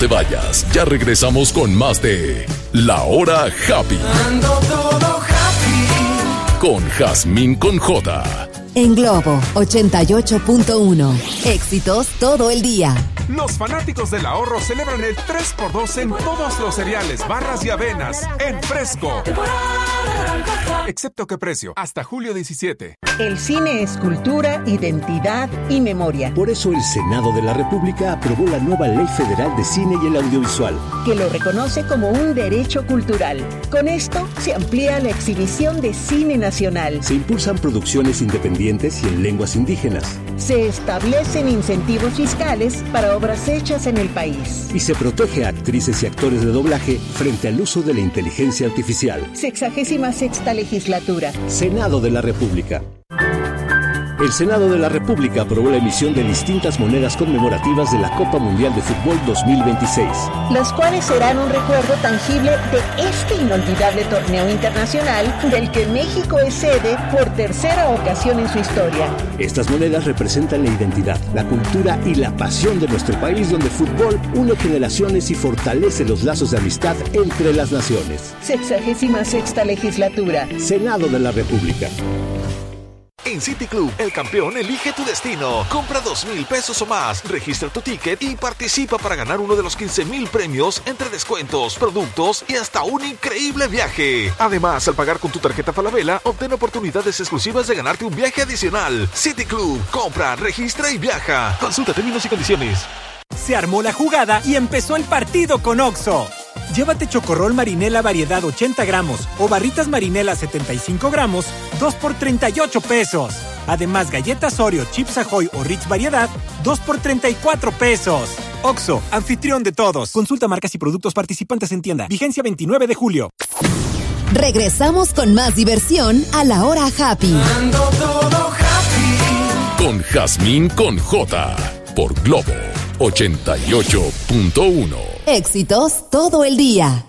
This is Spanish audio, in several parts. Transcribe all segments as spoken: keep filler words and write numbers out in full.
te vayas, ya regresamos con más de La Hora Happy. Ando todo happy. Con Jazmín con J. En Globo ochenta y ocho punto uno. Éxitos todo el día. Los fanáticos del ahorro celebran el tres por dos en todos los cereales, barras y avenas, en Fresco. Excepto qué precio, hasta julio diecisiete. El cine es cultura, identidad y memoria. Por eso el Senado de la República aprobó la nueva Ley Federal de Cine y el Audiovisual, que lo reconoce como un derecho cultural. Con esto se amplía la exhibición de cine nacional. Se impulsan producciones independientes y en lenguas indígenas. Se establecen incentivos fiscales para obras hechas en el país. Y se protege a actrices y actores de doblaje frente al uso de la inteligencia artificial. Sexagésima sexta legislatura. Senado de la República. El Senado de la República aprobó la emisión de distintas monedas conmemorativas de la Copa Mundial de Fútbol dos mil veintiséis. Las cuales serán un recuerdo tangible de este inolvidable torneo internacional del que México es sede por tercera ocasión en su historia. Estas monedas representan la identidad, la cultura y la pasión de nuestro país, donde el fútbol une generaciones y fortalece los lazos de amistad entre las naciones. Sexagésima sexta legislatura. Senado de la República. En City Club, el campeón elige tu destino. Compra dos mil pesos o más, registra tu ticket y participa para ganar uno de los quince mil premios entre descuentos, productos y hasta un increíble viaje. Además, al pagar con tu tarjeta Falabella, obtén oportunidades exclusivas de ganarte un viaje adicional. City Club, compra, registra y viaja. Consulta términos y condiciones. Se armó la jugada y empezó el partido con Oxxo. Llévate chocorrol marinela variedad ochenta gramos o barritas marinela setenta y cinco gramos, dos por treinta y ocho pesos. Además, galletas Oreo, Chips Ahoy o Ritz variedad, dos por treinta y cuatro pesos. Oxxo, anfitrión de todos. Consulta marcas y productos participantes en tienda. Vigencia veintinueve de julio. Regresamos con más diversión a La Hora Happy. Ando todo happy. Con Jazmín con J. Por Globo ochenta y ocho punto uno. Éxitos todo el día.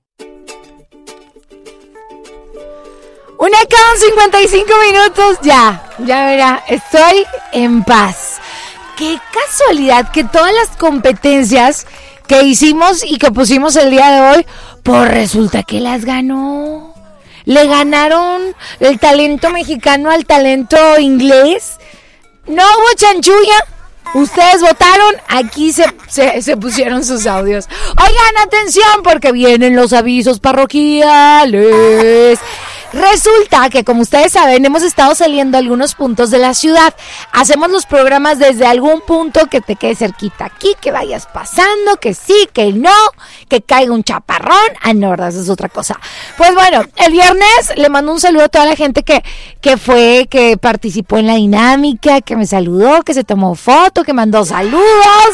Una con cincuenta y cinco minutos, ya, ya verá, estoy en paz. Qué casualidad que todas las competencias que hicimos y que pusimos el día de hoy, pues resulta que las ganó. Le ganaron el talento mexicano al talento inglés. No hubo chanchulla. Ustedes votaron, aquí se, se, se pusieron sus audios. Oigan, atención, porque vienen los avisos parroquiales. Resulta que, como ustedes saben, hemos estado saliendo a algunos puntos de la ciudad. Hacemos los programas desde algún punto que te quede cerquita aquí, que vayas pasando, que sí, que no, que caiga un chaparrón. Ah, no, verdad, esa es otra cosa. Pues bueno, el viernes le mando un saludo a toda la gente que, que fue, que participó en la dinámica, que me saludó, que se tomó foto, que mandó saludos.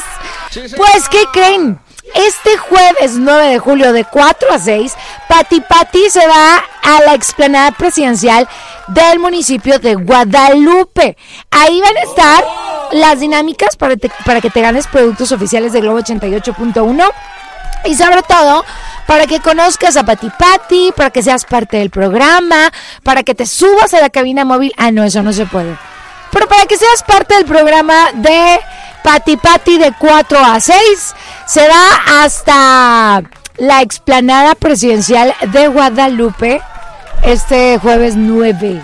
Pues, ¿qué creen? Este jueves nueve de julio de cuatro a seis, Pati Pati se va a la explanada presidencial del municipio de Guadalupe. Ahí van a estar las dinámicas para, te, para que te ganes productos oficiales de Globo ochenta y ocho punto uno y sobre todo para que conozcas a Pati Pati, para que seas parte del programa, para que te subas a la cabina móvil. Ah, no, eso no se puede. Pero para que seas parte del programa de Pati Pati de cuatro a seis, se va hasta la explanada presidencial de Guadalupe este jueves nueve.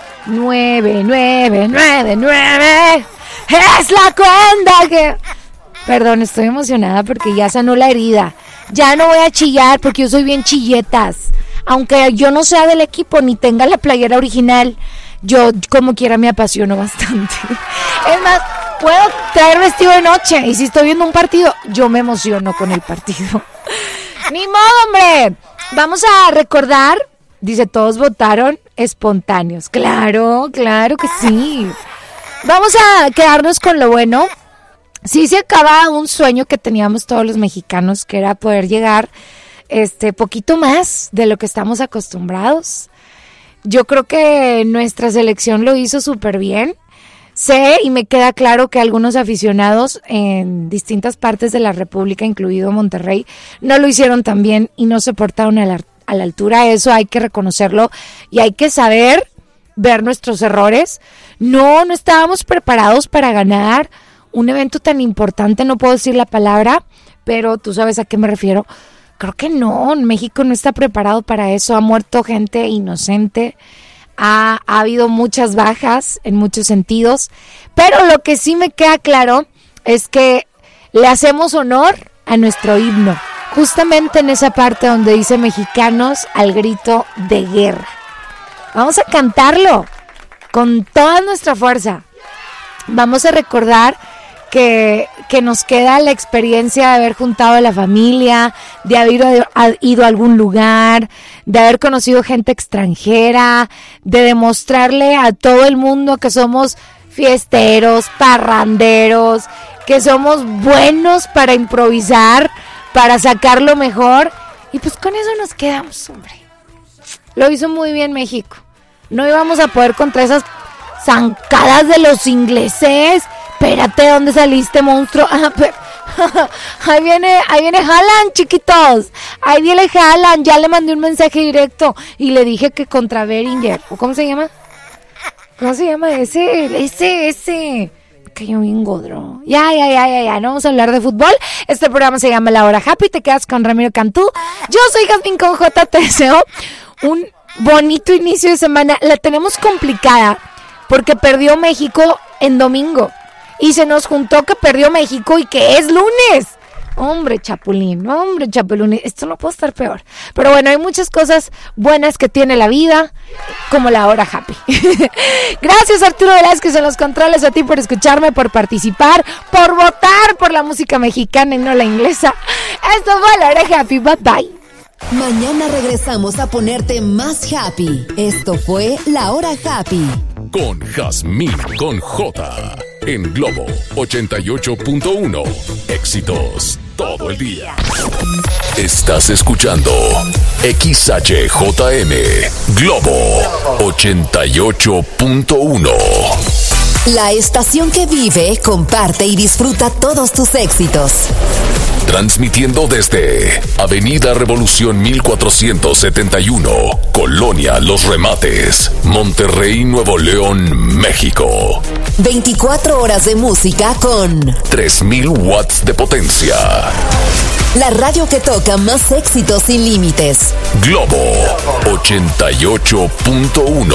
nueve, nueve, nueve, nueve. Es la cuenta que... Perdón, estoy emocionada porque ya sanó la herida. Ya no voy a chillar porque yo soy bien chilletas. Aunque yo no sea del equipo ni tenga la playera original, yo como quiera me apasiono bastante. Es más, puedo traer vestido de noche y si estoy viendo un partido, yo me emociono con el partido. Ni modo, hombre. Vamos a recordar, dice, todos votaron espontáneos. Claro, claro que sí. Vamos a quedarnos con lo bueno. Sí se acaba un sueño que teníamos todos los mexicanos, que era poder llegar este poquito más de lo que estamos acostumbrados. Yo creo que nuestra selección lo hizo súper bien. Sé y me queda claro que algunos aficionados en distintas partes de la República, incluido Monterrey, no lo hicieron tan bien y no se portaron a la, a la altura. Eso hay que reconocerlo y hay que saber ver nuestros errores. No, no estábamos preparados para ganar un evento tan importante, no puedo decir la palabra, pero tú sabes a qué me refiero. Creo que no, México no está preparado para eso, ha muerto gente inocente, ha, ha habido muchas bajas en muchos sentidos, pero lo que sí me queda claro es que le hacemos honor a nuestro himno, justamente en esa parte donde dice mexicanos al grito de guerra. Vamos a cantarlo con toda nuestra fuerza. Vamos a recordar que, que nos queda la experiencia de haber juntado a la familia, de haber ido a algún lugar, de haber conocido gente extranjera, de demostrarle a todo el mundo que somos fiesteros, parranderos, que somos buenos para improvisar, para sacar lo mejor. Y pues con eso nos quedamos, hombre. Lo hizo muy bien México. No íbamos a poder contra esas zancadas de los ingleses. Espérate, ¿dónde saliste, monstruo? Ahí viene, ahí viene Haaland, chiquitos. Ahí viene Haaland. Ya le mandé un mensaje directo y le dije que contra Beringer. ¿Cómo se llama? ¿Cómo se llama ese? Ese, ese. Que yo bien godro. Ya, ya, ya, ya, ya. No vamos a hablar de fútbol. Este programa se llama La Hora Happy. Te quedas con Ramiro Cantú. Yo soy Jazmín con J. Te deseo un bonito inicio de semana. La tenemos complicada porque perdió México en domingo. Y se nos juntó que perdió México y que es lunes. Hombre, Chapulín, hombre, Chapulín, esto no puede estar peor. Pero bueno, hay muchas cosas buenas que tiene la vida, como La Hora Happy. Gracias, Arturo Velázquez en los controles, a ti por escucharme, por participar, por votar por la música mexicana y no la inglesa. Esto fue La Hora Happy, bye bye. Mañana regresamos a ponerte más happy. Esto fue La Hora Happy. Con Jazmín con J. En Globo ochenta y ocho punto uno. Éxitos todo el día. Estás escuchando X H J M Globo ochenta y ocho punto uno. La estación que vive, comparte y disfruta todos tus éxitos. Transmitiendo desde Avenida Revolución mil cuatrocientos setenta y uno, Colonia Los Remates, Monterrey, Nuevo León, México. veinticuatro horas de música con tres mil watts de potencia. La radio que toca más éxitos sin límites. Globo ochenta y ocho punto uno.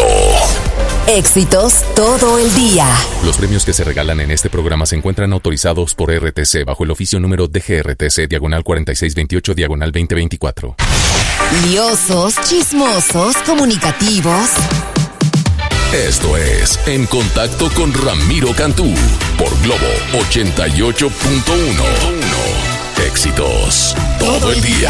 Éxitos todo el día. Los premios que se regalan en este programa se encuentran autorizados por R T C bajo el oficio número D G R T C diagonal cuarenta y seis veintiocho diagonal veinte veinticuatro. Liosos, chismosos, comunicativos. Esto es En Contacto con Ramiro Cantú por Globo ochenta y ocho punto uno. Éxitos todo el día.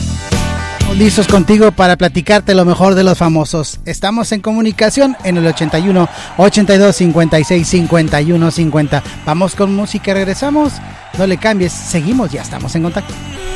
Listos contigo para platicarte lo mejor de los famosos. Estamos en comunicación en el ochenta y uno, ochenta y dos, cincuenta y seis, cincuenta y uno, cincuenta. Vamos con música, regresamos. No le cambies, seguimos, ya estamos en contacto.